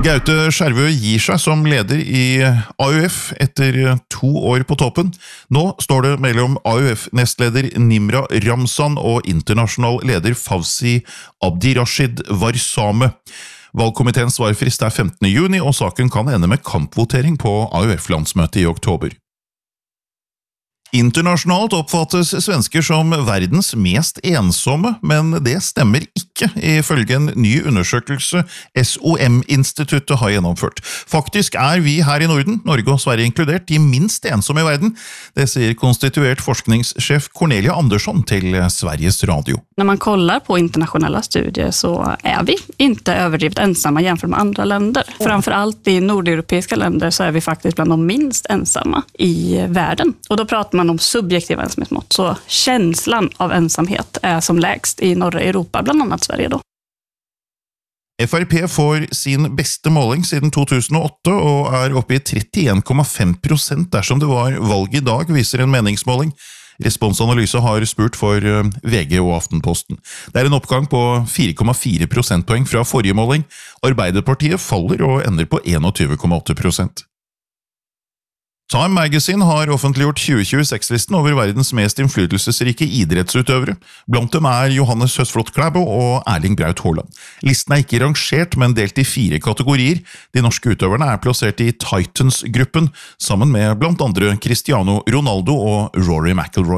Gaute Skjervø gir seg som leder i AUF etter 2 år på toppen. Nå står det mellom AUF-nestleder Nimra Ramzan og internasjonal leder Fawzi Abdirashid Warsame. Valgkomiteens svarfrist 15. juni, og saken kan ende med kampvotering på AUF-landsmøtet i oktober. Internasjonalt oppfattes svensker som verdens mest ensomme, men det stemmer ikke ifølge en ny undersøkelse SOM-instituttet har gjennomført. Faktisk vi her i Norden, Norge og Sverige inkludert, de minst ensomme i verden. Det sier konstituert forskningssjef Cornelia Andersson til Sveriges Radio. När man kollar på internationella studier så vi inte överdrivet ensamma jämfört med andra länder. Framförallt i nordeuropeiska länder så vi faktiskt bland de minst ensamma i världen. Och då pratar man om subjektiva ensamhetsmått. Så känslan av ensamhet som lägst i norra Europa, bland annat Sverige då. FrP får sin beste måling siden 2008 og oppe i 31,5% dersom det var valg i dag, viser en meningsmåling. Responsanalyse har spurt for VG og Aftenposten. Det en oppgang på 4,4 prosentpoeng fra forrige måling. Arbeiderpartiet faller og ender på 21,8%. Time Magazine har offentliggjort 2026-listen over verdens mest innflytelsesrike idrettsutøvere. Blant dem Johannes Høsflot Klæbo og Erling Braut Haaland. Listen ikke rangert, men delt i 4 kategorier. De norske utøverne plassert i Titans-gruppen, sammen med blant andre Cristiano Ronaldo og Rory McIlroy.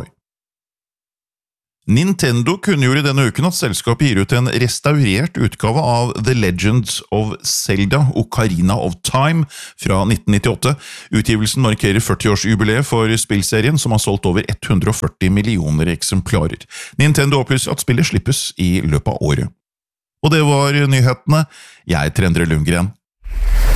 Nintendo kunngjorde denne uken at selskapet gir ut en restaurert utgave av The Legend of Zelda Ocarina of Time fra 1998. Utgivelsen markerer 40-årsjubileet for spillserien, som har solgt over 140 millioner eksemplarer. Nintendo opplyser at spillet slippes i løpet av året. Og det var nyhetene. Jeg Endre Lundgren.